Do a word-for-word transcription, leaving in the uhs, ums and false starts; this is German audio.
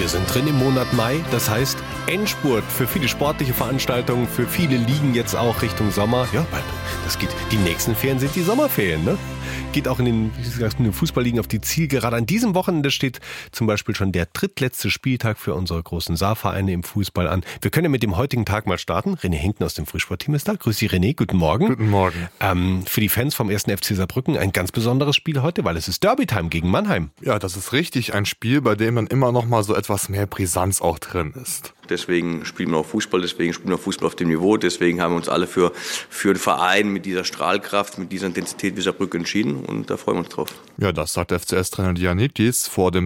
Wir sind drin im Monat Mai, das heißt Endspurt für viele sportliche Veranstaltungen, für viele Ligen jetzt auch Richtung Sommer. Ja, das geht. Die nächsten Ferien sind die Sommerferien, ne? Geht auch in den, wie gesagt, in den Fußballligen auf die Zielgerade. An diesem Wochenende steht zum Beispiel schon der drittletzte Spieltag für unsere großen Saarvereine im Fußball an. Wir können ja mit dem heutigen Tag mal starten. René Hinken aus dem Frühsportteam ist da. Grüß Sie, René. Guten Morgen. Guten Morgen. Ähm, für die Fans vom ersten F C Saarbrücken ein ganz besonderes Spiel heute, weil es ist Derby-Time gegen Mannheim. Ja, das ist richtig. Ein Spiel, bei dem dann immer noch mal so etwas mehr Brisanz auch drin ist. Deswegen spielen wir auch Fußball, deswegen spielen wir Fußball auf dem Niveau. Deswegen haben wir uns alle für, für den Verein mit dieser Strahlkraft, mit dieser Intensität wie Saarbrücken entschieden und da freuen wir uns drauf. Ja, das sagt F C S-Trainer Dianitis vor dem